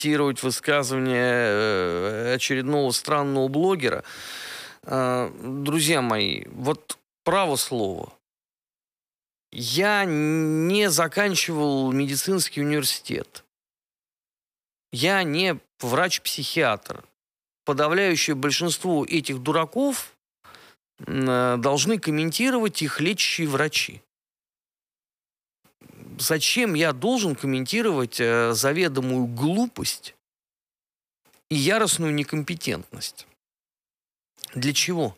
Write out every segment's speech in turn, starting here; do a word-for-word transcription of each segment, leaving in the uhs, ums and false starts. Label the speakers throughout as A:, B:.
A: цитировать высказывание очередного странного блогера. Друзья мои, вот право слово. Я не заканчивал медицинский университет. Я не врач-психиатр. Подавляющее большинство этих дураков должны комментировать их лечащие врачи. Зачем я должен комментировать заведомую глупость и яростную некомпетентность? Для чего?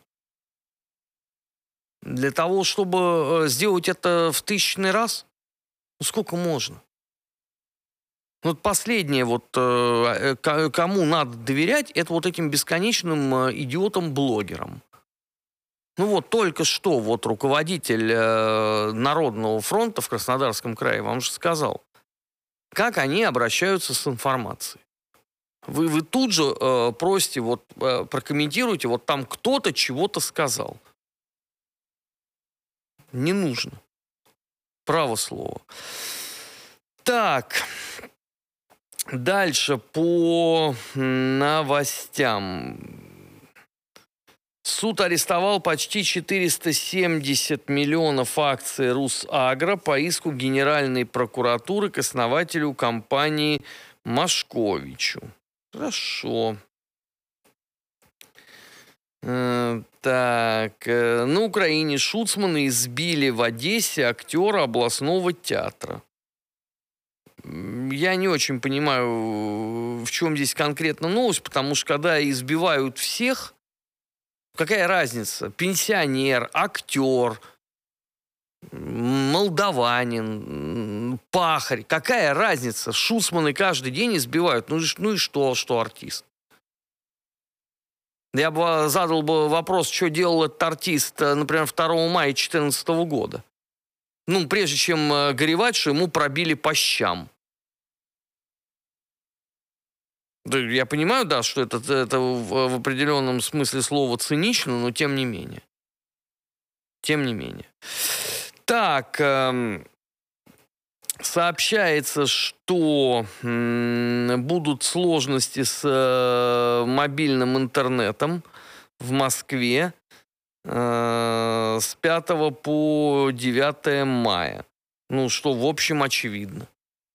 A: Для того, чтобы сделать это в тысячный раз? Ну, сколько можно? Вот последнее, вот, кому надо доверять, это вот этим бесконечным идиотам-блогерам. Ну вот только что вот руководитель э, Народного фронта в Краснодарском крае вам же сказал, как они обращаются с информацией. Вы, вы тут же э, просите, вот, э, прокомментируйте, вот там кто-то чего-то сказал. Не нужно. Право слово. Так. Дальше по новостям. Суд арестовал почти четыреста семьдесят миллионов акций Русагро по иску Генеральной прокуратуры к основателю компании Машковичу. Хорошо. Э, так. Э, на Украине шуцманы избили в Одессе актера областного театра. Я не очень понимаю, в чем здесь конкретно новость, потому что когда избивают всех, какая разница? Пенсионер, актер, молдаванин, пахарь. Какая разница? Шуцманы каждый день избивают. Ну, ну и что, что артист? Я бы задал бы вопрос, что делал этот артист, например, второго мая две тысячи четырнадцатого года. Ну, прежде чем горевать, что ему пробили по щам. Да, я понимаю, да, что это, это в, в определенном смысле слова цинично, но тем не менее. Тем не менее. Так, э, сообщается, что э, будут сложности с э, мобильным интернетом в Москве э, с пятого по девятое мая. Ну, что, в общем, очевидно.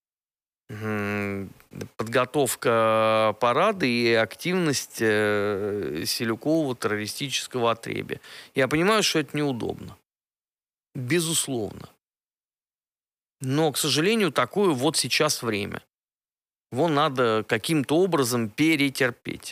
A: Подготовка парада и активность Селюкового террористического отребья. Я понимаю, что это неудобно. Безусловно. Но, к сожалению, такое вот сейчас время. Его надо каким-то образом перетерпеть.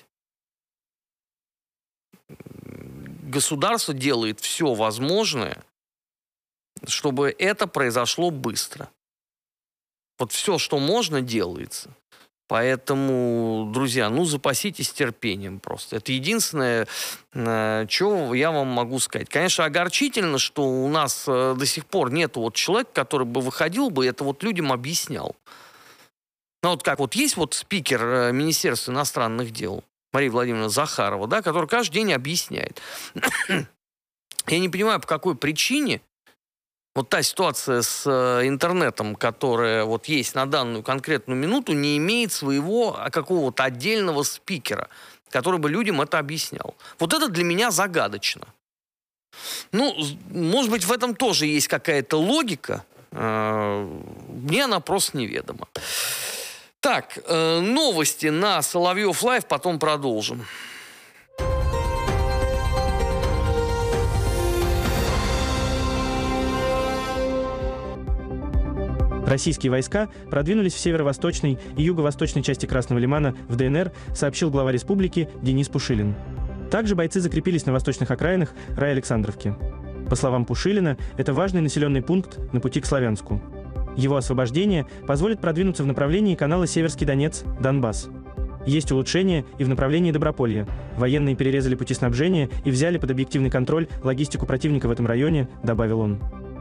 A: Государство делает все возможное, чтобы это произошло быстро. Вот все, что можно, делается. Поэтому, друзья, ну, запаситесь терпением просто. Это единственное, что я вам могу сказать. Конечно, огорчительно, что у нас до сих пор нет вот человека, который бы выходил бы и это вот людям объяснял. Ну, вот как вот есть вот спикер Министерства иностранных дел Мария Владимировна Захарова, да, который каждый день объясняет. Я не понимаю, по какой причине вот та ситуация с интернетом, которая вот есть на данную конкретную минуту, не имеет своего какого-то отдельного спикера, который бы людям это объяснял. Вот это для меня загадочно. Ну, может быть, в этом тоже есть какая-то логика. Мне она просто неведома. Так, новости на Соловьев Лайв, потом продолжим.
B: Российские войска продвинулись в северо-восточной и юго-восточной части Красного Лимана в ДНР, сообщил глава республики Денис Пушилин. Также бойцы закрепились на восточных окраинах Райалександровки. По словам Пушилина, это важный населенный пункт на пути к Славянску. Его освобождение позволит продвинуться в направлении канала Северский Донец-Донбасс. Есть улучшения и в направлении Доброполья. Военные перерезали пути снабжения и взяли под объективный контроль логистику противника в этом районе, добавил он.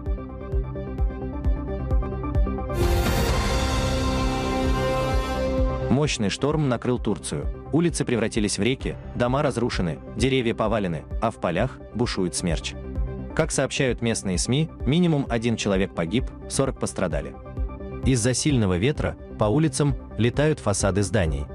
C: Мощный шторм накрыл Турцию. Улицы превратились в реки, дома разрушены, деревья повалены, а в полях бушует смерч. Как сообщают местные СМИ, минимум один человек погиб, сорок пострадали. Из-за сильного ветра По улицам летают фасады зданий.